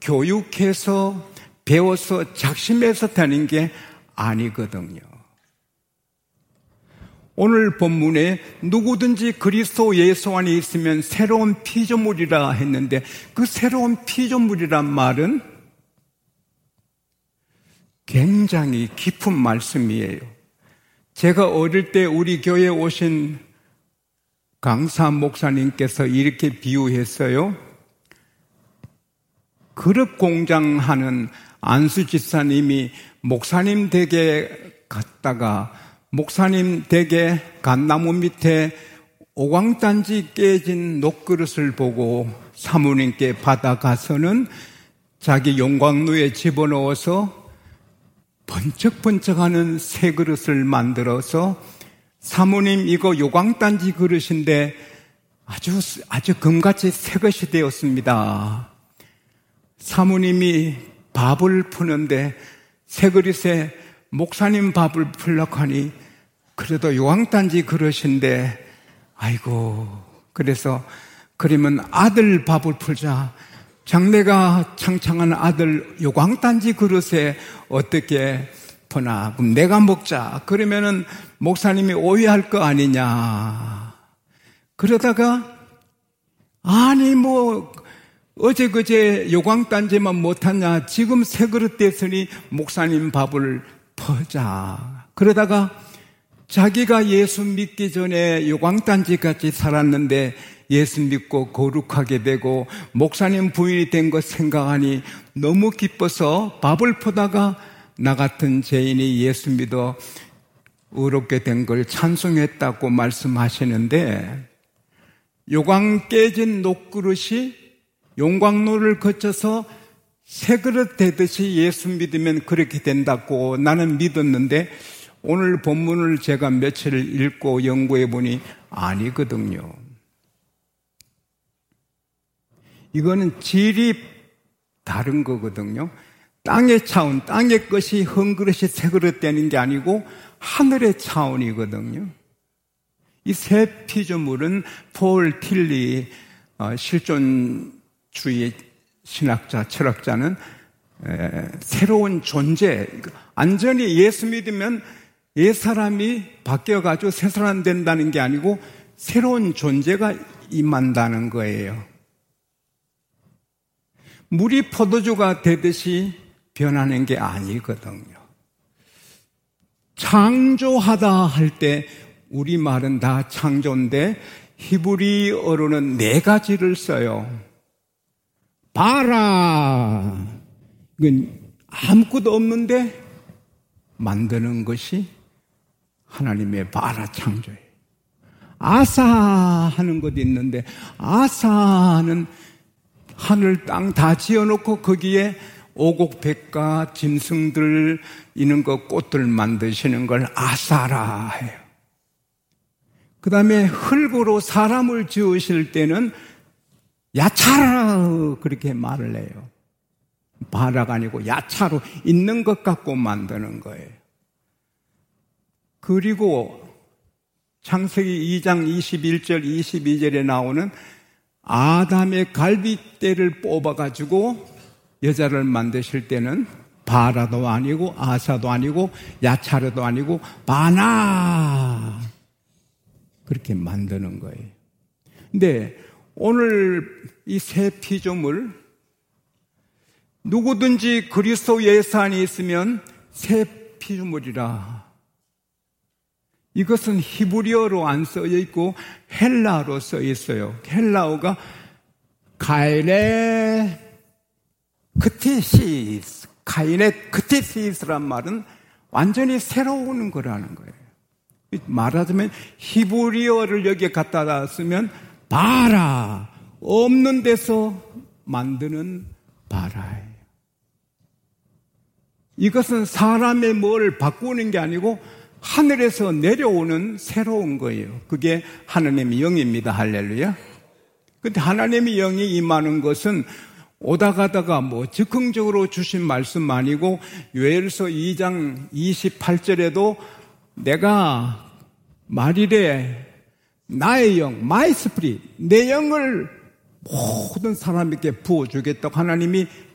교육해서 배워서 작심해서 되는 게 아니거든요. 오늘 본문에 누구든지 그리스도 예수 안에 있으면 새로운 피조물이라 했는데, 그 새로운 피조물이란 말은 굉장히 깊은 말씀이에요. 제가 어릴 때 우리 교회에 오신 강사 목사님께서 이렇게 비유했어요. 그릇 공장 하는 안수 집사님이 목사님 댁에 갔다가 목사님 댁에 갓나무 밑에 오광단지 깨진 녹그릇을 보고 사모님께 받아가서는 자기 용광로에 집어넣어서 번쩍번쩍하는 새 그릇을 만들어서, 사모님 이거 요광단지 그릇인데 아주 금같이 새 것이 되었습니다. 사모님이 밥을 푸는데 새 그릇에 목사님 밥을 풀려고 하니 그래도 요광단지 그릇인데, 아이고, 그래서 그러면 아들 밥을 풀자. 장래가 창창한 아들 요광단지 그릇에 어떻게 푸나? 그럼 내가 먹자. 그러면은 목사님이 오해할 거 아니냐. 그러다가 아니 뭐 어제 그제 요광단지만 못하냐. 지금 새 그릇 됐으니 목사님 밥을 퍼자. 그러다가 자기가 예수 믿기 전에 요광단지같이 살았는데 예수 믿고 거룩하게 되고 목사님 부인이 된 것 생각하니 너무 기뻐서 밥을 퍼다가 나 같은 죄인이 예수 믿어 의롭게 된 걸 찬송했다고 말씀하시는데, 요광 깨진 녹그릇이 용광로를 거쳐서 새 그릇 되듯이 예수 믿으면 그렇게 된다고 나는 믿었는데, 오늘 본문을 제가 며칠 읽고 연구해 보니 아니거든요. 이거는 질이 다른 거거든요. 땅의 차원, 땅의 것이 한 그릇이 새 그릇 되는 게 아니고 하늘의 차원이거든요. 이 새 피조물은 폴 틸리 실존주의 신학자, 철학자는 새로운 존재, 완전히 예수 믿으면 옛 사람이 바뀌어가지고 새 사람 된다는 게 아니고 새로운 존재가 임한다는 거예요. 물이 포도주가 되듯이 변하는 게 아니거든요. 창조하다 할 때 우리말은 다 창조인데 히브리어로는 네 가지를 써요. 바라, 이건 아무것도 없는데 만드는 것이 하나님의 바라 창조예요. 아사 하는 것도 있는데, 아사는 하늘 땅 다 지어놓고 거기에 오곡백과 짐승들 이런 거 꽃들 만드시는 걸 아사라 해요. 그 다음에 흙으로 사람을 지으실 때는 야차라 그렇게 말을 해요. 바라가 아니고 야차로 있는 것 갖고 만드는 거예요. 그리고 창세기 2장 21절 22절에 나오는 아담의 갈빗대를 뽑아가지고 여자를 만드실 때는 바라도 아니고 아사도 아니고 야차르도 아니고 바나 그렇게 만드는 거예요. 근데 오늘 이 새 피조물, 누구든지 그리스도 예수 안에 있으면 새 피조물이라. 이것은 히브리어로 안 써져 있고 헬라어로 써 있어요. 헬라어가 카이네크티시스란 말은 완전히 새로운 거라는 거예요. 말하자면 히브리어를 여기에 갖다 쓰면 바라, 없는 데서 만드는 바라예요. 이것은 사람의 뭘 바꾸는 게 아니고 하늘에서 내려오는 새로운 거예요. 그게 하나님의 영입니다. 할렐루야. 근데 하나님의 영이 임하는 것은 오다 가다가 즉흥적으로 주신 말씀 아니고, 요엘서 2장 28절에도 내가 말이래 나의 영, my spirit, 내 영을 모든 사람에게 부어주겠다고 하나님이